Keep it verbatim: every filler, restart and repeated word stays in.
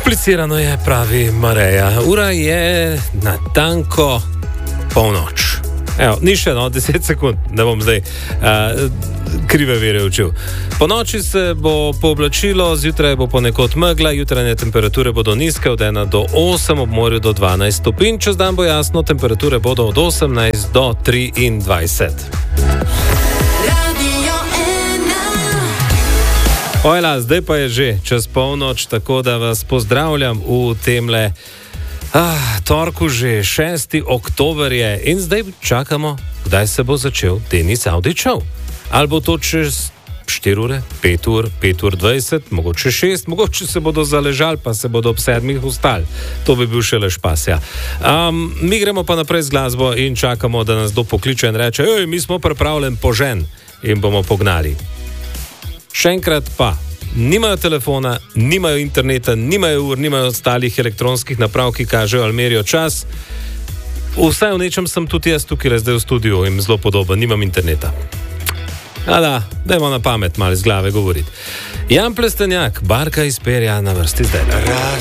Komplicirano je, pravi Mareja. Ura je natanko polnoč. Evo, ni še no, deset sekund, ne bom zdaj uh, krive vere učil. Po noči se bo pooblačilo, zjutraj bo ponekod megla, jutranje temperature bodo nizke od ena do osem, ob morju do dvanajst stopinj, čez dan bo jasno, temperature bodo od osemnajst do triindvajset. Ojla, zdaj pa je že čez polnoč, tako da vas pozdravljam v temle ah, torku že šesti oktober je in zdaj čakamo, kdaj se bo začel Denis Avdić Show. Ali bo to čez štiri ure, pet ur, pet ur dvajset, mogoče šest, mogoče se bodo zaležali, pa se bodo ob sedmih ustali. To bi bil šele špas, ja. Um, mi gremo pa naprej z glasbo in čakamo, da nas kdo pokliče in reče, ej, mi smo pripravljeni požen in bomo pognali. Še enkrat pa, nimajo telefona, nimajo interneta, nimajo ur, nimajo ostalih elektronskih naprav, ki kažejo ali merijo čas. Vsaj v nečem sem tudi jaz tukaj zdaj v studiu in zelo podoben, nimam interneta. A da, dajmo na pamet malo iz glave govoriti. Jan Plestenjak, Barka iz perja na vrsti zdaj.